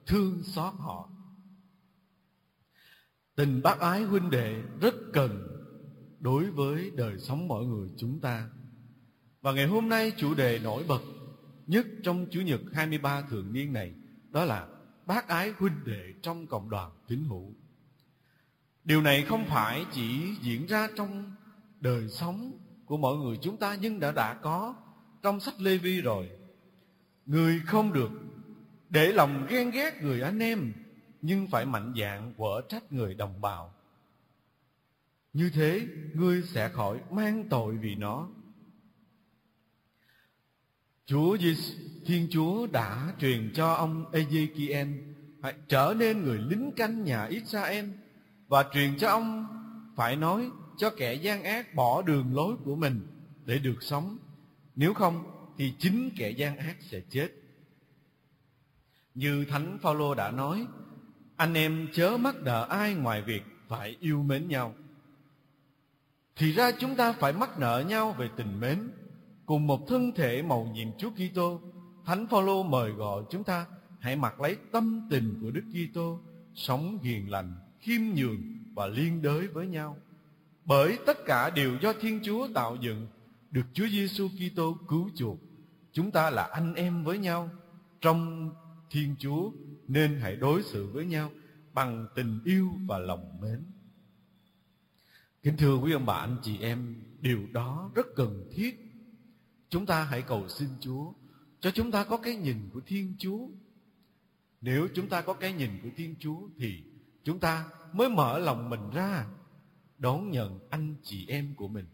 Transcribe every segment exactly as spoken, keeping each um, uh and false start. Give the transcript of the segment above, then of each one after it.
thương xót họ. Tình bác ái huynh đệ rất cần đối với đời sống mọi người chúng ta. Và ngày hôm nay chủ đề nổi bật nhất trong Chủ nhật hai mươi ba thường niên này, đó là bác ái huynh đệ trong cộng đoàn tín hữu. Điều này không phải chỉ diễn ra trong đời sống của mọi người chúng ta, nhưng đã đã có trong sách Lê Vi rồi. Người không được để lòng ghen ghét người anh em, nhưng phải mạnh dạn quở trách người đồng bào. Như thế ngươi sẽ khỏi mang tội vì nó. Chúa Giêsu, Thiên Chúa đã truyền cho ông Ê-giê-ki-en phải trở nên người lính canh nhà Israel, và truyền cho ông phải nói cho kẻ gian ác bỏ đường lối của mình để được sống. Nếu không thì chính kẻ gian ác sẽ chết. Như Thánh Phao-lô đã nói, anh em chớ mắc nợ ai ngoài việc phải yêu mến nhau. Thì ra chúng ta phải mắc nợ nhau về tình mến, cùng một thân thể mầu nhiệm Chúa Kitô. Thánh Phao-lô mời gọi chúng ta hãy mặc lấy tâm tình của Đức Kitô, sống hiền lành, khiêm nhường và liên đới với nhau. Bởi tất cả đều do Thiên Chúa tạo dựng, được Chúa Giêsu Kitô cứu chuộc. Chúng ta là anh em với nhau trong Thiên Chúa, nên hãy đối xử với nhau bằng tình yêu và lòng mến. Kính thưa quý ông bà anh chị em, điều đó rất cần thiết. Chúng ta hãy cầu xin Chúa cho chúng ta có cái nhìn của Thiên Chúa. Nếu chúng ta có cái nhìn của Thiên Chúa thì chúng ta mới mở lòng mình ra đón nhận anh chị em của mình.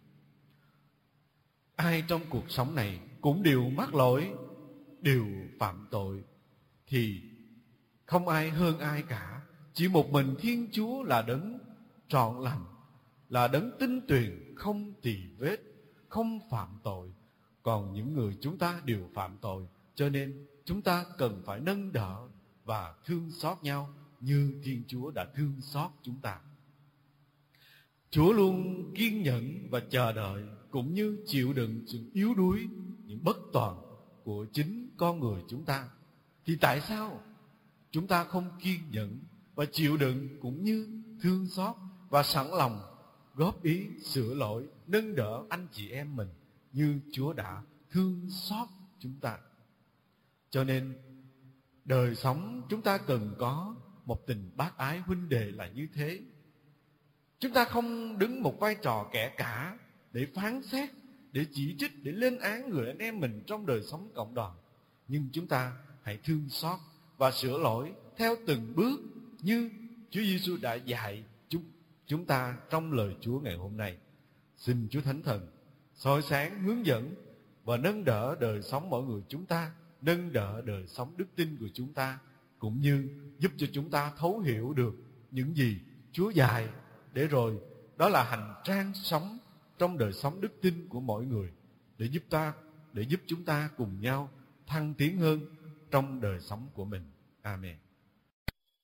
Ai trong cuộc sống này cũng đều mắc lỗi, đều phạm tội, thì không ai hơn ai cả. Chỉ một mình Thiên Chúa là đấng trọn lành, là đấng tinh tuyền, không tì vết, không phạm tội. Còn những người chúng ta đều phạm tội, cho nên chúng ta cần phải nâng đỡ và thương xót nhau như Thiên Chúa đã thương xót chúng ta. Chúa luôn kiên nhẫn và chờ đợi, cũng như chịu đựng sự yếu đuối, những bất toàn của chính con người chúng ta. Thì tại sao chúng ta không kiên nhẫn và chịu đựng, cũng như thương xót và sẵn lòng góp ý sửa lỗi, nâng đỡ anh chị em mình như Chúa đã thương xót chúng ta? Cho nên đời sống chúng ta cần có một tình bác ái huynh đệ là như thế. Chúng ta không đứng một vai trò kẻ cả để phán xét, để chỉ trích, để lên án người anh em mình trong đời sống cộng đoàn. Nhưng chúng ta hãy thương xót và sửa lỗi theo từng bước như Chúa Giêsu đã dạy chúng, chúng ta trong lời Chúa ngày hôm nay. Xin Chúa Thánh Thần soi sáng, hướng dẫn và nâng đỡ đời sống mọi người chúng ta, nâng đỡ đời sống đức tin của chúng ta, cũng như giúp cho chúng ta thấu hiểu được những gì Chúa dạy, để rồi đó là hành trang sống trong đời sống đức tin của mỗi người, để giúp ta, để giúp chúng ta cùng nhau thăng tiến hơn trong đời sống của mình. Amen.